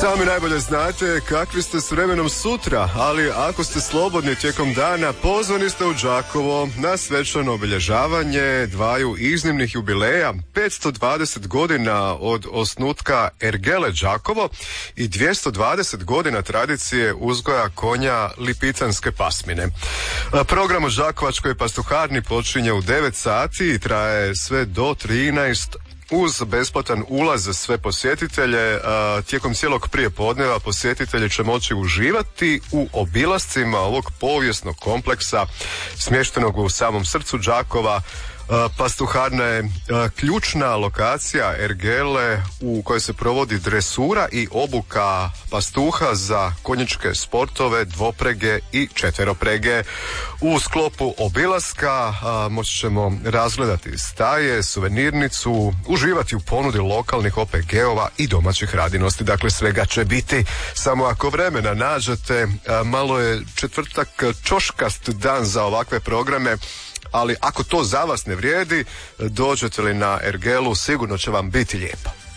Sami najbolje znate kakvi ste s vremenom sutra, ali ako ste slobodni tijekom dana, pozvani ste u Đakovo na svečano obilježavanje dvaju iznimnih jubileja, 520 godina od osnutka Ergele Đakovo i 220 godina tradicije uzgoja konja lipicanske pasmine. Program u Đakovačkoj pastuharni počinje u 9 sati i traje sve do 13 uz besplatan ulaz za sve posjetitelje. Tijekom cijelog prijepodneva posjetitelji će moći uživati u obilascima ovog povijesnog kompleksa smještenog u samom srcu Đakova. Pastuharna je ključna lokacija ergele u kojoj se provodi dresura i obuka pastuha za konjičke sportove, dvoprege i četveroprege. U sklopu obilaska moći ćemo razgledati staje, suvenirnicu, uživati u ponudi lokalnih OPG-ova i domaćih radinosti. Dakle, svega će biti, samo ako vremena nađete. Malo je četvrtak čoškast dan za ovakve programe, ali ako to za vas ne vrijedi, dođete li na ergelu, sigurno će vam biti lijepo.